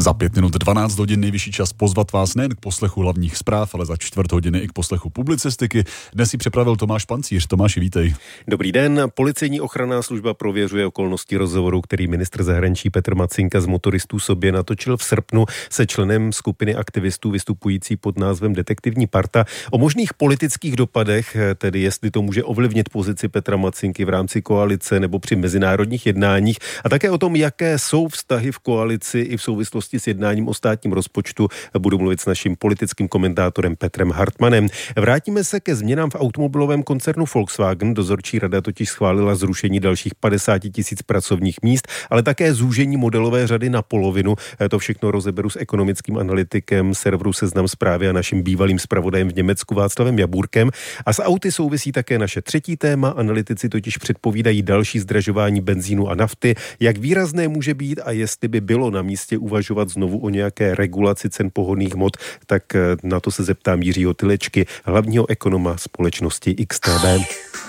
Za 5 minut 12 hodin nejvyšší čas pozvat vás nejen k poslechu hlavních zpráv, ale za 1/4 i k poslechu publicistiky. Dnes ji připravil Tomáš Pancíř. Tomáši, vítej. Dobrý den. Policejní ochranná služba prověřuje okolnosti rozhovoru, který ministr zahraničí Petr Matsinka z Motoristů sobě natočil v srpnu se členem skupiny aktivistů vystupující pod názvem Detektivní parta. O možných politických dopadech, tedy jestli to může ovlivnit pozici Petra Matsinky v rámci koalice nebo při mezinárodních jednáních, a také o tom, jaké jsou vztahy v koalici i v souvislosti s jednáním o státním rozpočtu, budu mluvit s naším politickým komentátorem Petrem Hartmanem. Vrátíme se ke změnám v automobilovém koncernu Volkswagen. Dozorčí rada totiž schválila zrušení dalších 50 000 pracovních míst, ale také zúžení modelové řady na polovinu. To všechno rozeberu s ekonomickým analytikem serveru Seznam Zprávy a naším bývalým zpravodajem v Německu Václavem Jaburkem. A s auty souvisí také naše třetí téma. Analytici totiž předpovídají další zdražování benzínu a nafty. Jak výrazné může být a jestli by bylo na místě uvažovat znovu o nějaké regulaci cen pohonných hmot, tak na to se zeptám Jiřího Tylečky, hlavního ekonoma společnosti XTB.